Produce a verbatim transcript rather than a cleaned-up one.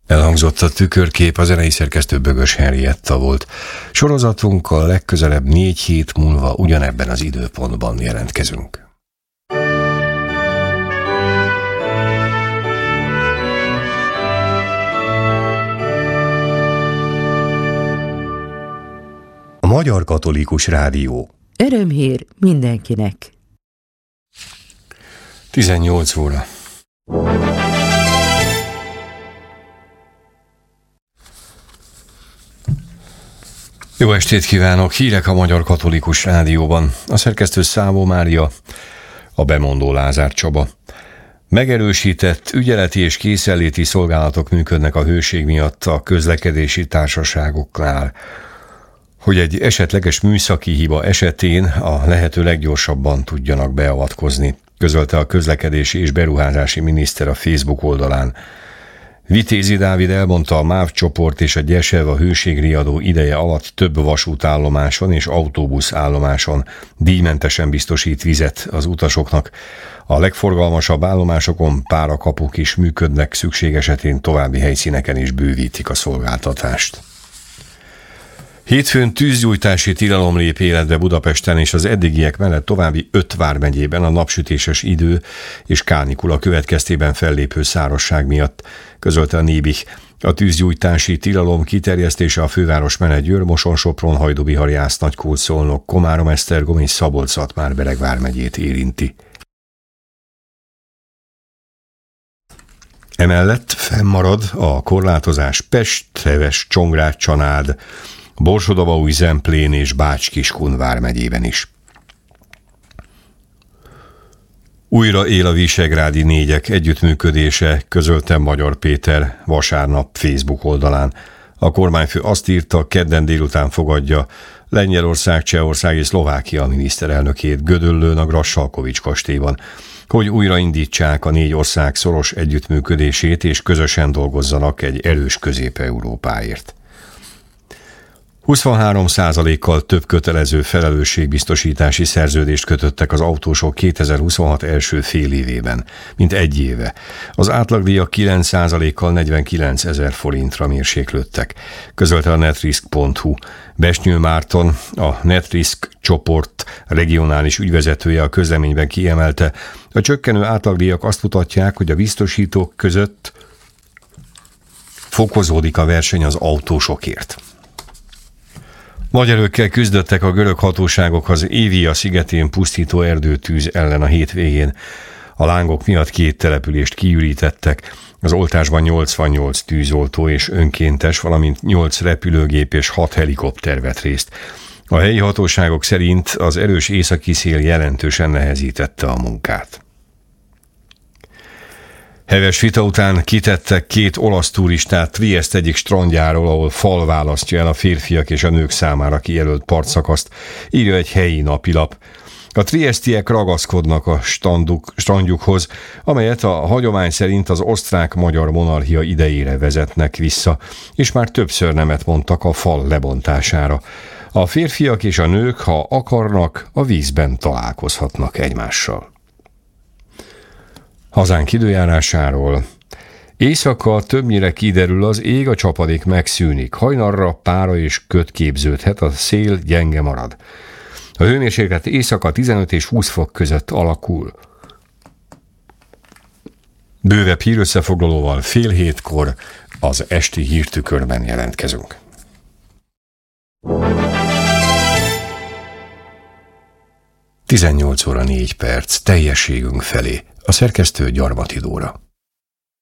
Elhangzott a tükörkép, a zenei szerkesztő Bögös Henrietta volt. Sorozatunkkal legközelebb négy hét múlva ugyanebben az időpontban jelentkezünk. A Magyar Katolikus Rádió. Örömhír mindenkinek. tizennyolc óra. Jó estét kívánok! Hírek a Magyar Katolikus Rádióban. A szerkesztő Szávó Mária, a bemondó Lázár Csaba. Megerősített ügyeleti és készenléti szolgálatok működnek a hőség miatt a közlekedési társaságoknál, hogy egy esetleges műszaki hiba esetén a lehető leggyorsabban tudjanak beavatkozni, közölte a közlekedési és beruházási miniszter a Facebook oldalán. Vitézi Dávid elmondta, a MÁV csoport és a Gyesev a hőségriadó ideje alatt több vasútállomáson és autóbuszállomáson díjmentesen biztosít vizet az utasoknak. A legforgalmasabb állomásokon párakapuk is működnek, szükség esetén további helyszíneken is bővítik a szolgáltatást. Hétfőn tűzgyújtási tilalom lép életbe Budapesten, és az eddigiek mellett további öt vármegyében a napsütéses idő és kánikula következtében fellépő szárazság miatt, közölte a Nébih. A tűzgyújtási tilalom kiterjesztése a főváros mellett Győr, Moson, Sopron, Hajdú-Bihar, Jász, Nagykút, Szolnok, Komárom, Esztergom és Szabolcs-Szatmár-Bereg vármegyét érinti. Emellett fennmarad a korlátozás Pest, Heves, Csongrád, Csanád, Borsod-Abaúj, Zemplén és Bács-Kiskun vármegyében is. Újra él a visegrádi négyek együttműködése, közölte Magyar Péter vasárnap Facebook oldalán. A kormányfő azt írta, kedden délután fogadja Lengyelország, Csehország és Szlovákia miniszterelnökét Gödöllőn a Grassalkovics kastélyban, hogy újraindítsák a négy ország szoros együttműködését és közösen dolgozzanak egy erős Közép-Európáért. huszonhárom százalékkal több kötelező felelősségbiztosítási szerződést kötöttek az autósok kétezer-huszonhat első fél évében, mint egy éve. Az átlagdíjak kilenc százalékkal negyvenkilencezer forintra mérséklődtek, közölte a netrisk pont hu. Besnyő Márton, a Netrisk csoport regionális ügyvezetője a közleményben kiemelte, a csökkenő átlagdíjak azt mutatják, hogy a biztosítók között fokozódik a verseny az autósokért. Nagy erőkkel küzdöttek a görög hatóságok az Évia szigetén pusztító erdőtűz ellen a hétvégén. A lángok miatt két települést kiürítettek. Az oltásban nyolcvannyolc tűzoltó és önkéntes, valamint nyolc repülőgép és hat helikopter vett részt. A helyi hatóságok szerint az erős északi szél jelentősen nehezítette a munkát. Heves vita után kitettek két olasz turistát Trieste egyik strandjáról, ahol fal választja el a férfiak és a nők számára kijelölt partszakaszt, írja egy helyi napilap. A triestiek ragaszkodnak a standuk, strandjukhoz, amelyet a hagyomány szerint az osztrák-magyar monarchia idejére vezetnek vissza, és már többször nemet mondtak a fal lebontására. A férfiak és a nők, ha akarnak, a vízben találkozhatnak egymással. Hazánk időjárásáról. Éjszaka többnyire kiderül az ég, a csapadék megszűnik. Hajnalra pára és köd képződhet, a szél gyenge marad. A hőmérséklet éjszaka tizenöt és húsz fok között alakul. Bővebb hírösszefoglalóval fél hétkor az esti hírtükörben jelentkezünk. tizennyolc óra négy perc, teljességünk felé. A szerkesztő Gyarmati Dóra.